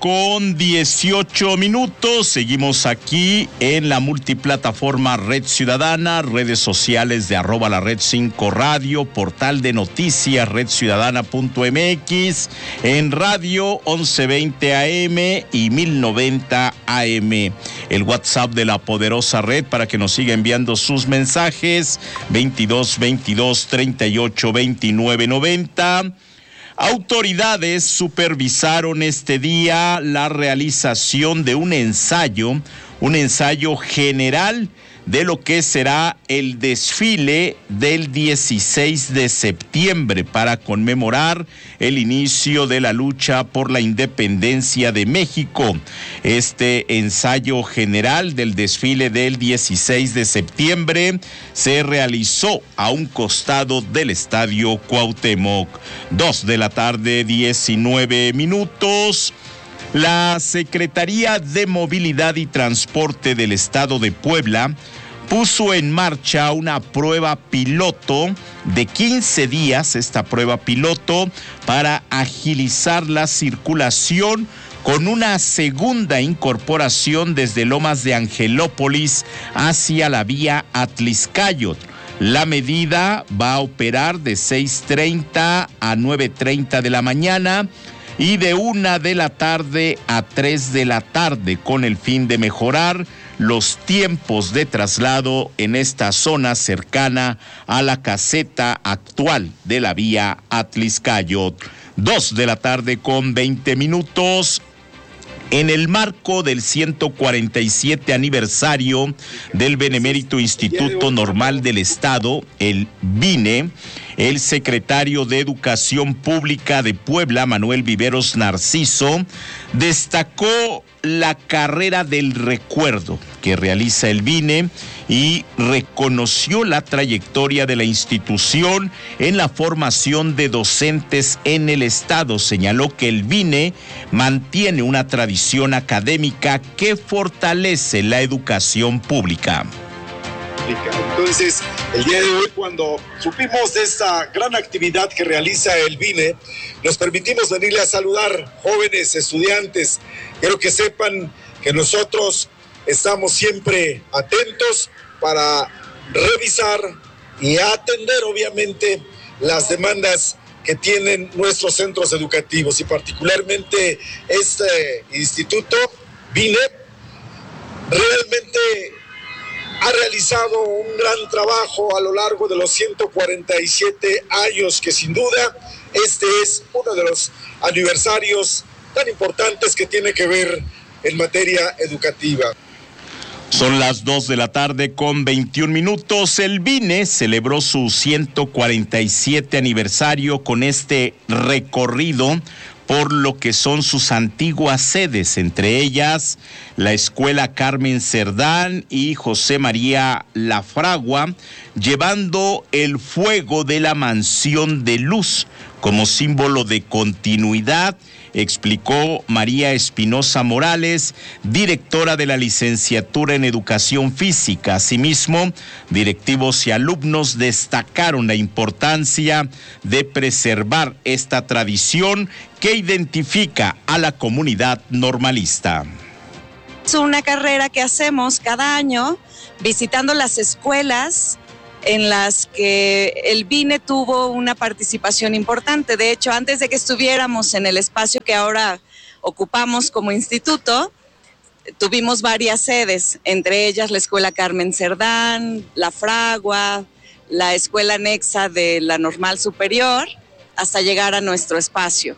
7:18. Seguimos aquí en la multiplataforma Red Ciudadana, redes sociales de @LaRed5 Radio, portal de noticias redciudadana.mx, en radio 1120 AM y 1090 AM. El WhatsApp de la poderosa red para que nos siga enviando sus mensajes, 22 22 38 29 90. Autoridades supervisaron este día la realización de un ensayo general de lo que será el desfile del 16 de septiembre para conmemorar el inicio de la lucha por la independencia de México. Este ensayo general del desfile del 16 de septiembre se realizó a un costado del Estadio Cuauhtémoc. 2:19 p.m. La Secretaría de Movilidad y Transporte del Estado de Puebla puso en marcha una prueba piloto de 15 días, esta prueba piloto, para agilizar la circulación con una segunda incorporación desde Lomas de Angelópolis hacia la vía Atlixcáyotl. La medida va a operar de 6:30 a 9:30 de la mañana y de 1 de la tarde a 3 de la tarde, con el fin de mejorar los tiempos de traslado en esta zona cercana a la caseta actual de la vía Atlixcáyotl. 2:20 p.m. En el marco del 147 aniversario del Benemérito Instituto Normal del Estado, el BINE, el secretario de Educación Pública de Puebla, Manuel Viveros Narciso, destacó la carrera del recuerdo que realiza el BINE y reconoció la trayectoria de la institución en la formación de docentes en el estado. Señaló que el BINE mantiene una tradición académica que fortalece la educación pública. Entonces, el día de hoy, cuando supimos de esta gran actividad que realiza el BINE, nos permitimos venirle a saludar, jóvenes, estudiantes. Quiero que sepan que nosotros estamos siempre atentos para revisar y atender, obviamente, las demandas que tienen nuestros centros educativos, y particularmente este instituto, BINE, realmente ha realizado un gran trabajo a lo largo de los 147 años, que sin duda este es uno de los aniversarios tan importantes que tiene que ver en materia educativa. Son las 2:21 p.m. El BINE celebró su 147 aniversario con este recorrido por lo que son sus antiguas sedes, entre ellas la Escuela Carmen Cerdán y José María Lafragua, llevando el fuego de la Mansión de Luz como símbolo de continuidad, explicó María Espinosa Morales, directora de la licenciatura en Educación Física. Asimismo, directivos y alumnos destacaron la importancia de preservar esta tradición que identifica a la comunidad normalista. Es una carrera que hacemos cada año visitando las escuelas en las que el BINE tuvo una participación importante. De hecho, antes de que estuviéramos en el espacio que ahora ocupamos como instituto, tuvimos varias sedes, entre ellas la Escuela Carmen Cerdán, la Fragua, la Escuela Anexa de la Normal Superior, hasta llegar a nuestro espacio.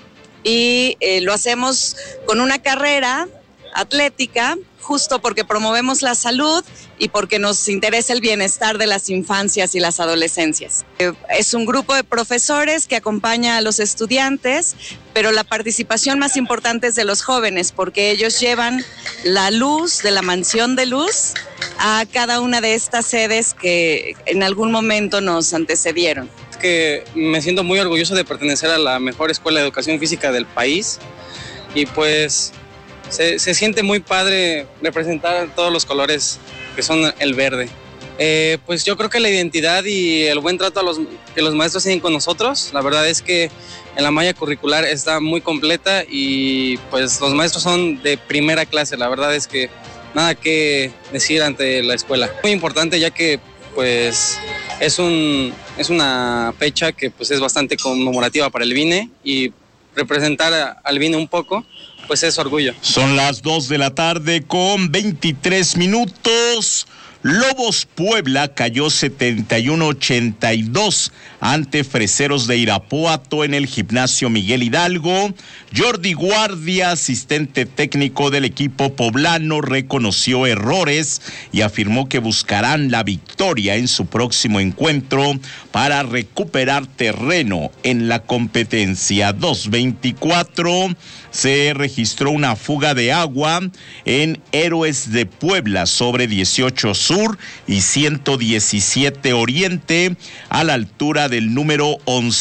Y lo hacemos con una carrera atlética, justo porque promovemos la salud y porque nos interesa el bienestar de las infancias y las adolescencias. Es un grupo de profesores que acompaña a los estudiantes, pero la participación más importante es de los jóvenes, porque ellos llevan la luz de la Mansión de Luz a cada una de estas sedes que en algún momento nos antecedieron. Que me siento muy orgulloso de pertenecer a la mejor escuela de educación física del país, y pues se siente muy padre representar todos los colores que son el verde. Pues yo creo que la identidad y el buen trato que los maestros tienen con nosotros. La verdad es que en la malla curricular está muy completa y pues los maestros son de primera clase. La verdad es que nada que decir ante la escuela. Muy importante, ya que pues es una fecha que pues es bastante conmemorativa para el BINE, y representar al BINE un poco pues es orgullo. Son las 2:23 p.m. Lobos Puebla cayó 71-82 ante Freseros de Irapuato en el Gimnasio Miguel Hidalgo. Jordi Guardia, asistente técnico del equipo poblano, reconoció errores y afirmó que buscarán la victoria en su próximo encuentro para recuperar terreno en la competencia. 2:24 se registró una fuga de agua en Héroes de Puebla sobre 18 Sur y 117 Oriente a la altura del número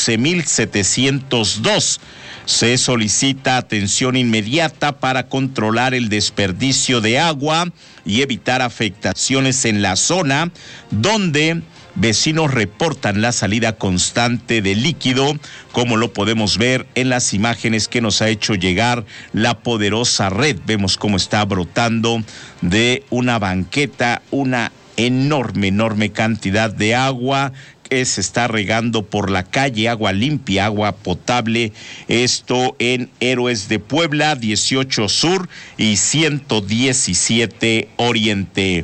11.702. Se solicita atención inmediata para controlar el desperdicio de agua y evitar afectaciones en la zona, donde vecinos reportan la salida constante de líquido, como lo podemos ver en las imágenes que nos ha hecho llegar la poderosa red. Vemos cómo está brotando de una banqueta una enorme cantidad de agua que se está regando por la calle, agua limpia, agua potable. Esto en Héroes de Puebla, 18 Sur y 117 Oriente.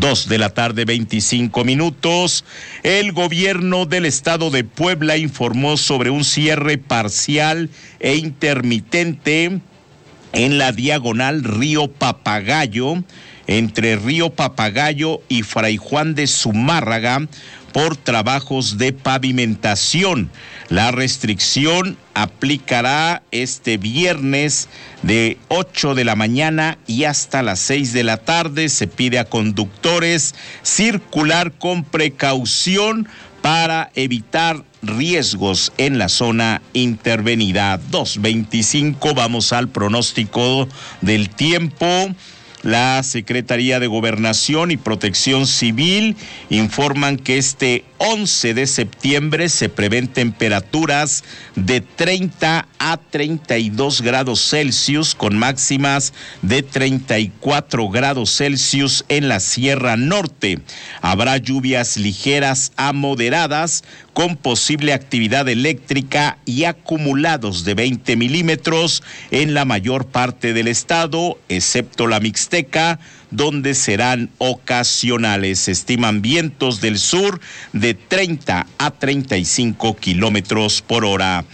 2:25 p.m. El gobierno del estado de Puebla informó sobre un cierre parcial e intermitente en la diagonal Río Papagayo, entre Río Papagayo y Fray Juan de Zumárraga, por trabajos de pavimentación. La restricción aplicará este viernes de 8 de la mañana y hasta las 6 de la tarde. Se pide a conductores circular con precaución para evitar riesgos en la zona intervenida. 2:25, vamos al pronóstico del tiempo. La Secretaría de Gobernación y Protección Civil informan que este 11 de septiembre se prevén temperaturas de 30 a 32 grados Celsius, con máximas de 34 grados Celsius en la Sierra Norte. Habrá lluvias ligeras a moderadas, con posible actividad eléctrica y acumulados de 20 milímetros en la mayor parte del estado, excepto la Mixteca, donde serán ocasionales. Se estiman vientos del sur de 30 a 35 kilómetros por hora.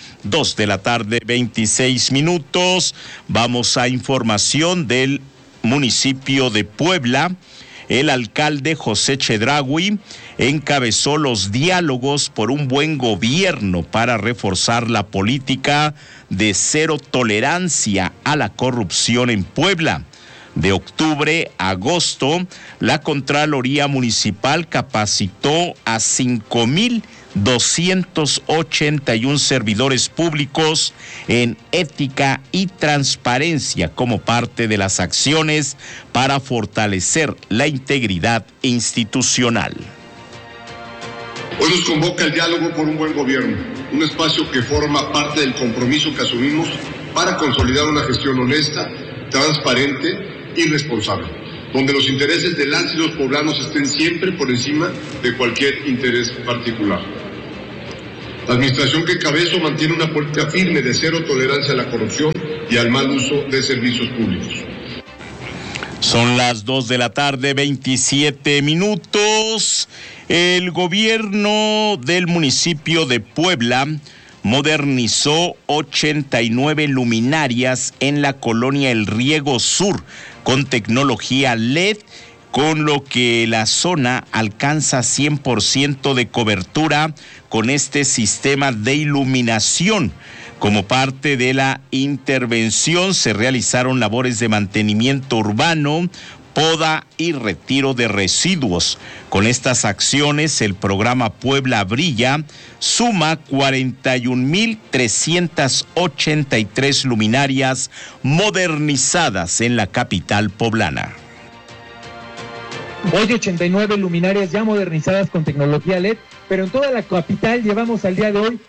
2:26 p.m. Vamos a información del municipio de Puebla. El alcalde José Chedraui encabezó los diálogos por un buen gobierno para reforzar la política de cero tolerancia a la corrupción en Puebla. De octubre a agosto, la Contraloría Municipal capacitó a 5,281 servidores públicos en ética y transparencia como parte de las acciones para fortalecer la integridad institucional. Hoy nos convoca el diálogo por un buen gobierno, un espacio que forma parte del compromiso que asumimos para consolidar una gestión honesta, transparente y responsable, donde los intereses de las y los poblanos estén siempre por encima de cualquier interés particular. La administración que encabezo mantiene una política firme de cero tolerancia a la corrupción y al mal uso de servicios públicos. Son las 2:27 p.m. El gobierno del municipio de Puebla modernizó 89 luminarias en la colonia El Riego Sur con tecnología LED, con lo que la zona alcanza 100% de cobertura con este sistema de iluminación. Como parte de la intervención se realizaron labores de mantenimiento urbano, poda y retiro de residuos. Con estas acciones, el programa Puebla Brilla suma 41,383 luminarias modernizadas en la capital poblana. Hoy de 89 luminarias ya modernizadas con tecnología LED, pero en toda la capital llevamos al día de hoy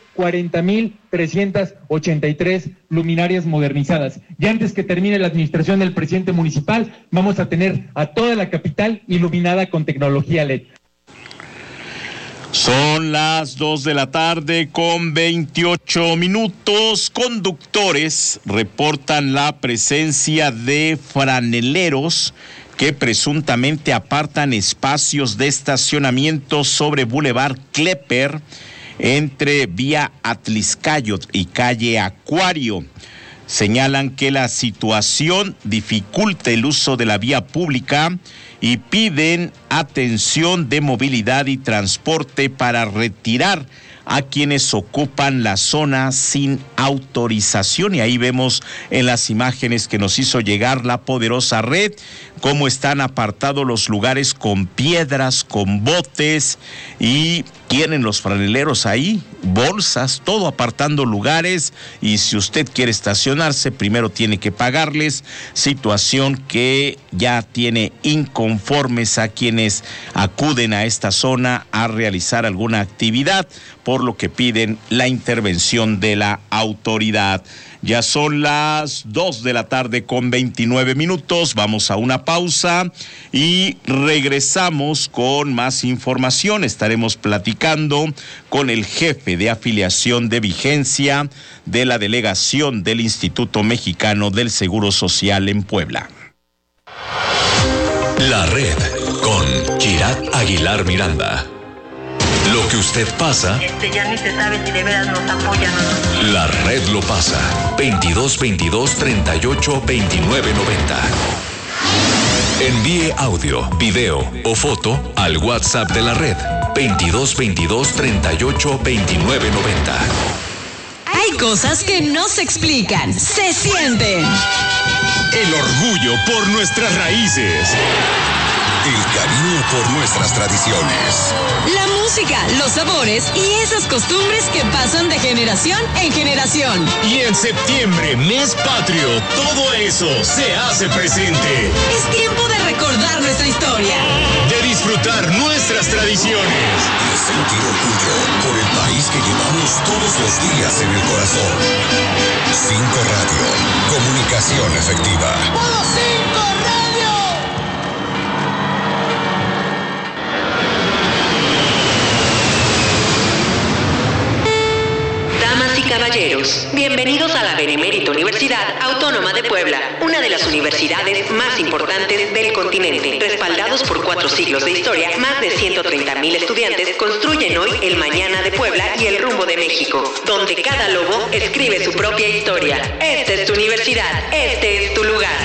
40,383 luminarias modernizadas. Y antes que termine la administración del presidente municipal, vamos a tener a toda la capital iluminada con tecnología LED. Son las 2:28 p.m. Conductores reportan la presencia de franeleros que presuntamente apartan espacios de estacionamiento sobre Boulevard Klepper entre vía Atliscayot y calle Acuario. Señalan que la situación dificulta el uso de la vía pública y piden atención de movilidad y transporte para retirar a quienes ocupan la zona sin autorización. Y ahí vemos en las imágenes que nos hizo llegar la poderosa red cómo están apartados los lugares con piedras, con botes, y tienen los franeleros ahí, bolsas, todo apartando lugares, y si usted quiere estacionarse, primero tiene que pagarles, situación que ya tiene inconformes a quienes acuden a esta zona a realizar alguna actividad, por lo que piden la intervención de la autoridad. Ya son las 2:29 p.m. Vamos a una pausa y regresamos con más información. Estaremos platicando con el jefe de afiliación de vigencia de la delegación del Instituto Mexicano del Seguro Social en Puebla. La Red con Kirat Aguilar Miranda. Lo que usted pasa, ya ni se sabe si de veras nos apoyan o no. La Red lo pasa. 2222-382990. Envíe audio, video o foto al WhatsApp de la Red. 2222-382990. Hay cosas que no se explican, se sienten. El orgullo por nuestras raíces. El cariño por nuestras tradiciones. La música, los sabores y esas costumbres que pasan de generación en generación. Y en septiembre, mes patrio, todo eso se hace presente. Es tiempo de recordar nuestra historia. De disfrutar nuestras tradiciones. Y sentir orgullo por el país que llevamos todos los días en el corazón. 5 Radio, comunicación efectiva. ¡Modo 5 Radio! Caballeros, bienvenidos a la Benemérita Universidad Autónoma de Puebla, una de las universidades más importantes del continente. Respaldados por 4 siglos de historia, más de 130,000 estudiantes construyen hoy el mañana de Puebla y el rumbo de México, donde cada lobo escribe su propia historia. Esta es tu universidad, este es tu lugar.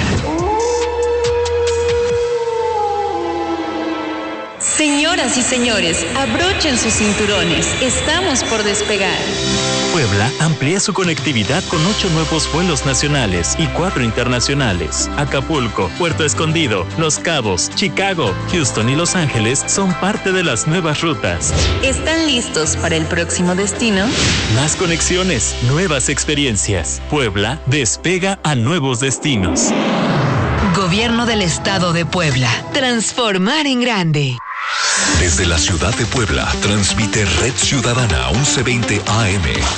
Señoras y señores, abrochen sus cinturones, estamos por despegar. Puebla amplía su conectividad con 8 nuevos vuelos nacionales y 4 internacionales. Acapulco, Puerto Escondido, Los Cabos, Chicago, Houston y Los Ángeles son parte de las nuevas rutas. ¿Están listos para el próximo destino? Más conexiones, nuevas experiencias. Puebla despega a nuevos destinos. Gobierno del Estado de Puebla. Transformar en grande. Desde la ciudad de Puebla, transmite Red Ciudadana 1120 AM,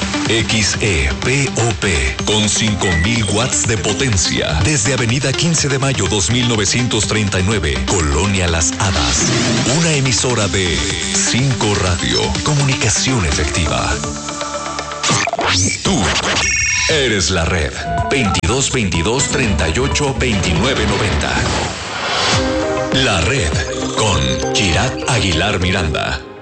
XEPOP, con 5,000 watts de potencia. Desde Avenida 15 de Mayo 2939, Colonia Las Hadas. Una emisora de 5 Radio, comunicación efectiva. Tú eres la Red. 2222-382990. La Red con Kirat Aguilar Miranda.